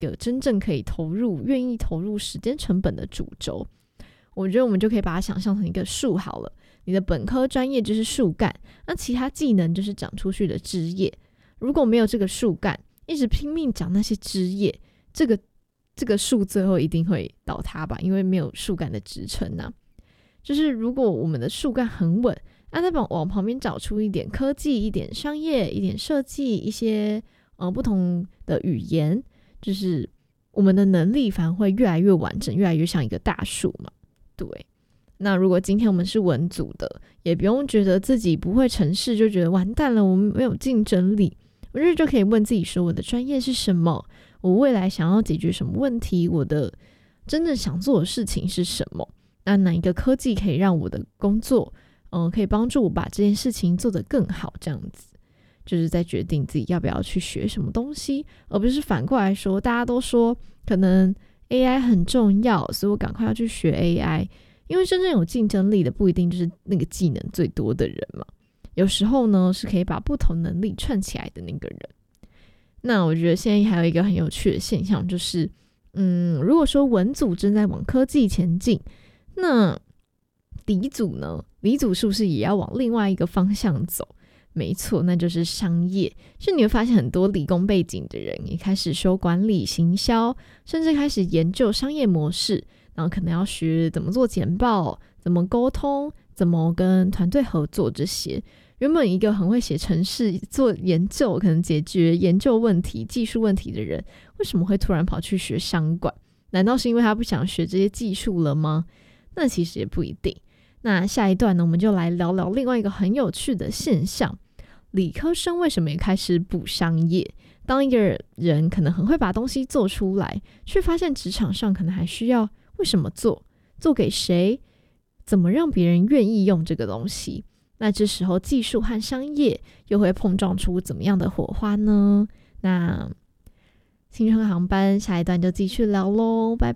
个真正可以愿意投入时间成本的主轴。我觉得我们就可以把它想象成一个树好了，你的本科专业就是树干，那其他技能就是长出去的枝叶。如果没有这个树干，一直拼命长那些枝叶，这个树最后一定会倒塌吧，因为没有树干的支撑啊。就是如果我们的树干很稳，再往旁边找出一点科技、一点商业、一点设计、一些不同的语言，就是我们的能力反而会越来越完整，越来越像一个大树嘛。对，那如果今天我们是文组的，也不用觉得自己不会程式就觉得完蛋了，我们没有竞争力。我觉得就可以问自己说，我的专业是什么？我未来想要解决什么问题？我的真正想做的事情是什么？那哪一个科技可以让我的工作可以帮助我把这件事情做得更好，这样子就是在决定自己要不要去学什么东西，而不是反过来说大家都说可能 AI 很重要，所以我赶快要去学 AI。 因为真正有竞争力的不一定就是那个技能最多的人嘛，有时候呢是可以把不同能力串起来的那个人。那我觉得现在还有一个很有趣的现象，就是如果说文组正在往科技前进，那理组呢？理组是不是也要往另外一个方向走？没错，那就是商业。就你会发现很多理工背景的人也开始修管理、行销，甚至开始研究商业模式，然后可能要学怎么做简报、怎么沟通、怎么跟团队合作这些。原本一个很会写程式、做研究，可能解决研究问题、技术问题的人，为什么会突然跑去学商管？难道是因为他不想学这些技术了吗？那其实也不一定。那下一段呢，我们就来聊聊另外一个很有趣的现象，理科生为什么也开始补商业。当一个人可能很会把东西做出来，却发现职场上可能还需要为什么做给谁，怎么让别人愿意用这个东西，那这时候技术和商业又会碰撞出怎么样的火花呢？那青春航班下一段就继续聊咯，拜拜。